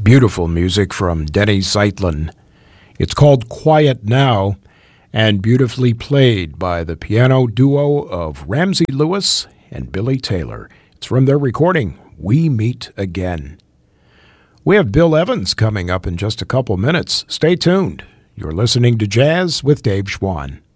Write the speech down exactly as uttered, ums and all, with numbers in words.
Beautiful music from Denny Zeitlin. It's called Quiet Now and beautifully played by the piano duo of Ramsey Lewis and Billy Taylor. It's from their recording, We Meet Again. We have Bill Evans coming up in just a couple minutes. Stay tuned. You're listening to Jazz with Dave Schwann.